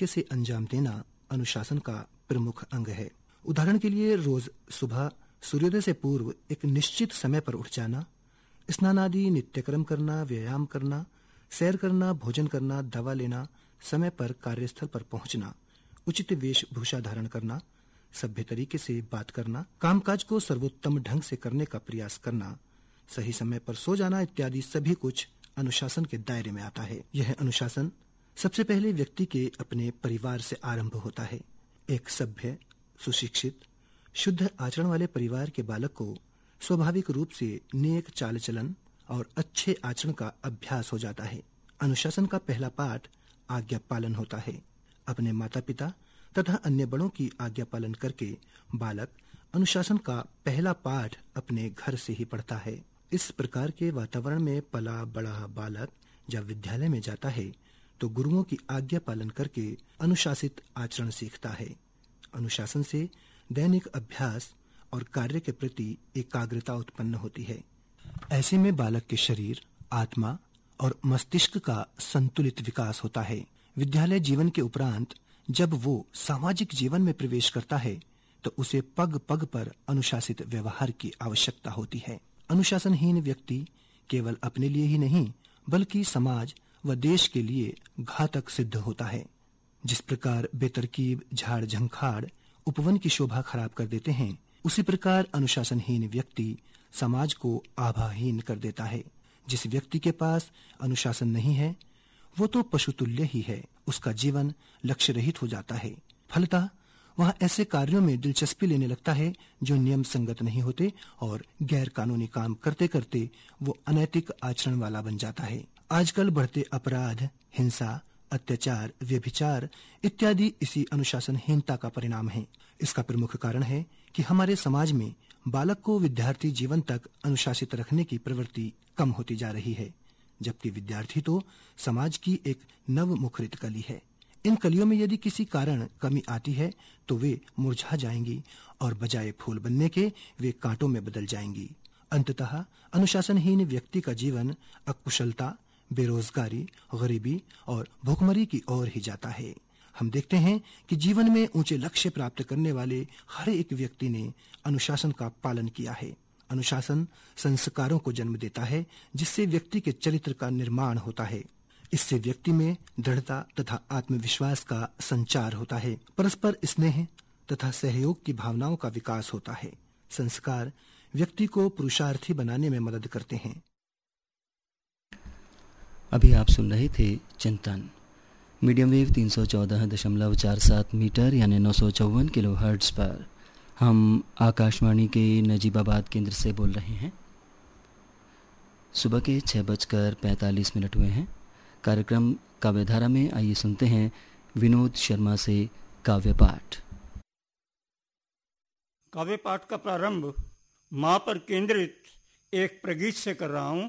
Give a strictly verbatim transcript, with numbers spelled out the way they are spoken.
तरीके से अंजाम देना अनुशासन का प्रमुख अंग है। उदाहरण के लिए रोज सुबह सूर्योदय से पूर्व एक निश्चित समय पर उठ जाना, स्नान आदि नित्यक्रम करना, व्यायाम करना, सैर करना, भोजन करना, दवा लेना, समय पर कार्यस्थल पर पहुंचना, उचित वेशभूषा धारण करना, सभ्य तरीके से बात करना, कामकाज को सर्वोत्तम ढंग से करने का प्रयास करना, सही समय पर सो जाना इत्यादि सभी कुछ अनुशासन के दायरे में आता है। यह अनुशासन सबसे पहले व्यक्ति के अपने परिवार से आरंभ होता है। एक सभ्य, सुशिक्षित, शुद्ध आचरण वाले परिवार के बालक को स्वाभाविक रूप से नेक चाल चलन और अच्छे आचरण का अभ्यास हो जाता है। अनुशासन का पहला पाठ आज्ञा पालन होता है। अपने माता पिता तथा अन्य बड़ों की आज्ञा पालन करके बालक अनुशासन का पहला पाठ अपने घर से ही पढ़ता है। इस प्रकार के वातावरण में पला बड़ा बालक जब विद्यालय में जाता है तो गुरुओं की आज्ञा पालन करके अनुशासित आचरण सीखता है। अनुशासन से दैनिक अभ्यास और कार्य के प्रति एकाग्रता उत्पन्न होती है। ऐसे में बालक के शरीर, आत्मा और मस्तिष्क का संतुलित विकास होता है। विद्यालय जीवन के उपरांत जब वो सामाजिक जीवन में प्रवेश करता है तो उसे पग पग पर अनुशासित व्यवहार की आवश्यकता होती है। अनुशासनहीन व्यक्ति केवल अपने लिए ही नहीं बल्कि समाज व देश के लिए घातक सिद्ध होता है। जिस प्रकार बेतरकीब झाड़ झंखाड़ उपवन की शोभा खराब कर देते हैं, उसी प्रकार अनुशासनहीन व्यक्ति समाज को आभाहीन कर देता है। जिस व्यक्ति के पास अनुशासन नहीं है वो तो पशुतुल्य ही है। उसका जीवन लक्ष्य रहित हो जाता है। फलतः वह ऐसे कार्यों में दिलचस्पी लेने लगता है जो नियम संगत नहीं होते और गैर कानूनी काम करते करते वो अनैतिक आचरण वाला बन जाता है। आजकल बढ़ते अपराध, हिंसा, अत्याचार, व्यभिचार इत्यादि इसी अनुशासनहीनता का परिणाम है। इसका प्रमुख कारण है कि हमारे समाज में बालक को विद्यार्थी जीवन तक अनुशासित रखने की प्रवृत्ति कम होती जा रही है, जबकि विद्यार्थी तो समाज की एक नवमुखरित कली है। इन कलियों में यदि किसी कारण कमी आती है तो वे मुरझा जाएंगी और बजाय फूल बनने के वे कांटों में बदल जाएंगी। अंततः अनुशासनहीन व्यक्ति का जीवन अकुशलता, बेरोजगारी, गरीबी और भुखमरी की ओर ही जाता है। हम देखते हैं कि जीवन में ऊंचे लक्ष्य प्राप्त करने वाले हर एक व्यक्ति ने अनुशासन का पालन किया है। अनुशासन संस्कारों को जन्म देता है जिससे व्यक्ति के चरित्र का निर्माण होता है। इससे व्यक्ति में दृढ़ता तथा आत्मविश्वास का संचार होता है। परस्पर स्नेह तथा सहयोग की भावनाओं का विकास होता है। संस्कार व्यक्ति को पुरुषार्थी बनाने में मदद करते हैं। अभी आप सुन रहे थे चिंतन मीडियम वेव तीन सौ चौदह दशमलव चार सात मीटर यानी नौ सौ चौवन किलो हर्ट्ज पर। हम आकाशवाणी के नजीबाबाद केंद्र से बोल रहे हैं। सुबह के छः बजकर पैंतालीस मिनट हुए हैं। कार्यक्रम काव्यधारा में आइए सुनते हैं विनोद शर्मा से काव्य पाठ। काव्य पाठ का प्रारंभ माँ पर केंद्रित एक प्रगीत से कर रहा हूँ।